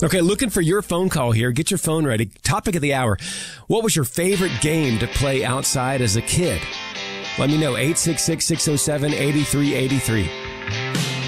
Okay, looking for your phone call here. Get your phone ready. Topic of the hour. What was your favorite game to play outside as a kid? Let me know. 866-607-8383.